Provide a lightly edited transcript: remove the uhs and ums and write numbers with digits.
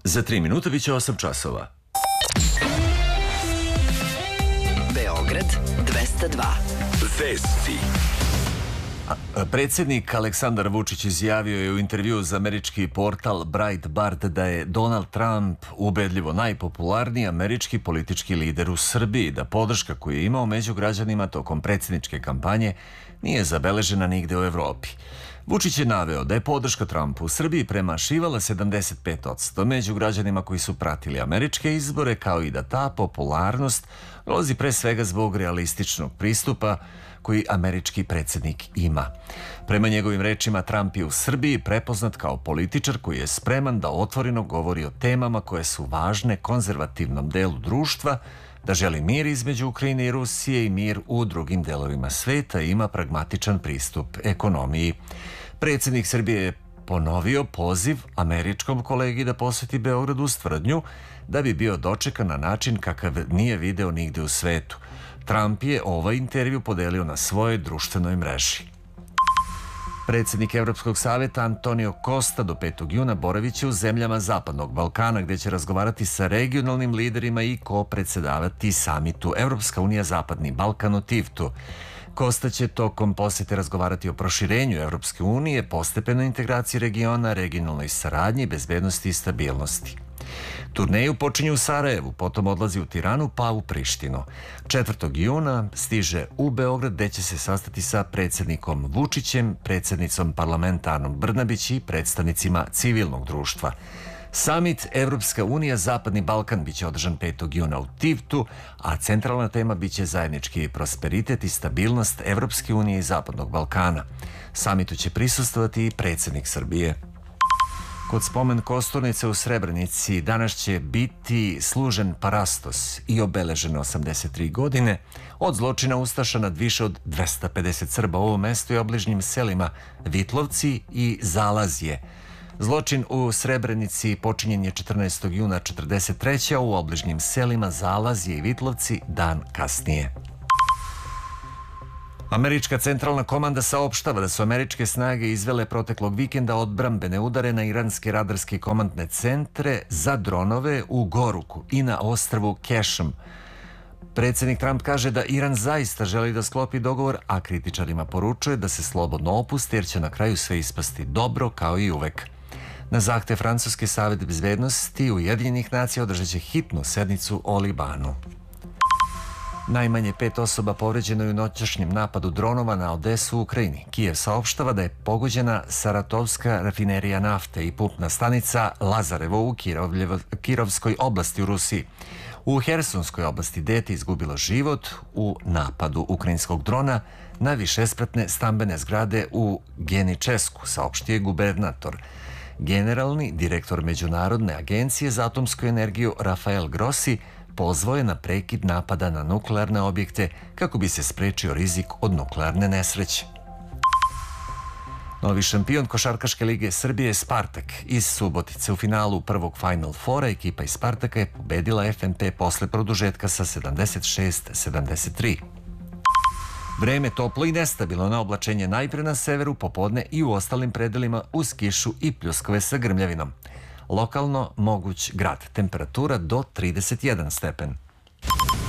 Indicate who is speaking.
Speaker 1: Za 3 minuta biće 8 časova.
Speaker 2: Beograd 202.
Speaker 3: Vesti.
Speaker 1: Predsjednik Aleksandar Vučić izjavio je u intervjuu za američki portal Breitbart da je Donald Trump ubedljivo najpopularniji američki politički lider u Srbiji, da podrška koju je imao među građanima tokom predsjedničke kampanje nije zabeležena nigde u Evropi. Vučić je naveo da je podrška Trumpu u Srbiji premašivala 75% među građanima koji su pratili američke izbore, kao i da ta popularnost dolazi pre svega zbog realističnog pristupa koji američki predsjednik ima. Prema njegovim rečima, Trump je u Srbiji prepoznat kao političar koji je spreman da otvoreno govori o temama koje su važne konzervativnom delu društva, da želi mir između Ukrajine i Rusije i mir u drugim delovima sveta i ima pragmatičan pristup ekonomiji. Predsjednik Srbije je ponovio poziv američkom kolegi da poseti Beograd uz tvrdnju da bi bio dočekan na način kakav nije video nigde u svetu. Trump je ovaj intervju podelio na svojoj društvenoj mreži. Predsjednik Evropskog savjeta Antonio Costa do 5. juna boraviće u zemljama Zapadnog Balkana, gdje će razgovarati sa regionalnim liderima i ko-predsedavati samitu Evropska unija Zapadni Balkan u Tivtu. Costa će tokom posjete razgovarati o proširenju Evropske unije, postepenoj integraciji regiona, regionalnoj saradnji, bezbednosti i stabilnosti. Turneju počinje u Sarajevu, potom odlazi u Tiranu pa u Prištinu. 4. juna stiže u Beograd, gde će se sastati sa predsjednikom Vučićem, predsjednicom parlamenta Anom Brnabić i predstavnicima civilnog društva. Samit Evropska unija Zapadni Balkan biće održan 5. juna u Tivtu, a centralna tema biće zajednički prosperitet i stabilnost Evropske unije i Zapadnog Balkana. Samitu će prisustvovati i predsjednik Srbije. Kod spomen kosturnice u Srebrenici danas će biti služen parastos i obeleženo 83 godine od zločina ustaša nad više od 250 Srba u ovom mestu i obližnjim selima Vitlovci i Zalazje. Zločin u Srebrenici počinjen je 14. juna 1943. a u obližnjim selima Zalazje i Vitlovci dan kasnije. Američka centralna komanda saopštava da su američke snage izvele proteklog vikenda odbrambene udare na iranske radarske komandne centre za dronove u Goruku i na ostrvu Kešm. Predsjednik Trump kaže da Iran zaista želi da sklopi dogovor, a kritičarima poručuje da se slobodno opusti jer će na kraju sve ispasti dobro kao i uvek. Na zahtev Francuske Savet bezbednosti Ujedinjenih nacija održat će hitnu sednicu o Libanu. Najmanje 5 osoba povređeno je u noćašnjem napadu dronova na Odesu u Ukrajini. Kijev saopštava da je pogođena Saratovska rafinerija nafte i pumpna stanica Lazarevo u Kirovskoj oblasti u Rusiji. U Hersonskoj oblasti dete izgubilo život u napadu ukrajinskog drona na višespratne stambene zgrade u Geničesku, saopštio je gubernator. Generalni direktor Međunarodne agencije za atomsku energiju Rafael Grossi pozvao je na prekid napada na nuklearne objekte kako bi se sprečio rizik od nuklearne nesreće. Novi šampion Košarkaške lige Srbije Spartak iz Subotice u finalu prvog Final Fora ekipa iz Spartaka je pobedila FNP posle produžetka sa 76-73. Vreme toplo i nestabilno, na oblačenje najpre na severu, popodne i u ostalim predelima uz kišu i pljuskove sa grmljavinom. Lokalno moguć grad, temperatura do 31 stepen.